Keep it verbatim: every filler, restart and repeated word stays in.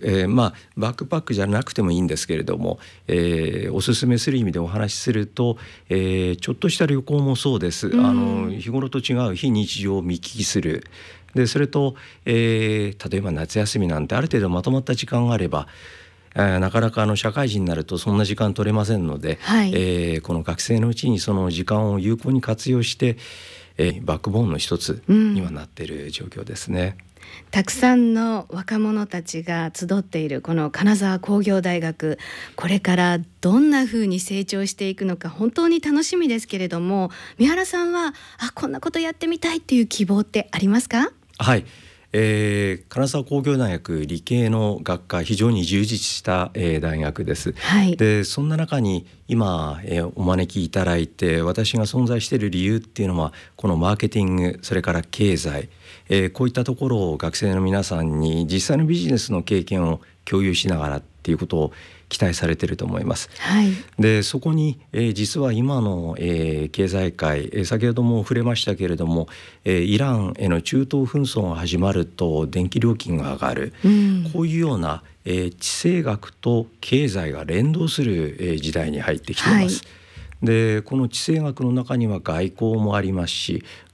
えー、まあバックパックじゃなくてもいいんですけれども、えー、おすすめする意味でお話しすると、えー、ちょっとした旅行もそうです。あの日頃と違う非日常を見聞きする。でそれと、えー、例えば夏休みなんてある程度まとまった時間があれば、えー、なかなかあの社会人になるとそんな時間取れませんので、 はい、 えー、この学生のうちにその時間を有効に活用して、えー、バックボーンの一つにはなっている状況ですね。 うん、たくさんの若者たちが集っているこの金沢工業大学、これからどんな風に成長していくのか本当に楽しみですけれども、三原さんはあこんなことやってみたいっていう希望ってありますか？ はい、えー、金沢工業大学理系の学科、非常に充実した、えー、大学です。 はい、 でそんな中に今、えー、お招きいただいて私が存在している理由っていうのは、このマーケティング、それから経済、えー、こういったところを学生の皆さんに実際のビジネスの経験を共有しながらっていうことを期待されていると思います。 はい、 でそこに、えー、実は今の、えー、経済界、えー、先ほども触れましたけれども、えー、イランへの中東紛争が始まると電気料金が上がる、 うん、 こういうような、えー、地政学と経済が連動する、えー、時代に入ってきています。はい、でこの地政学の中には外交もありますし、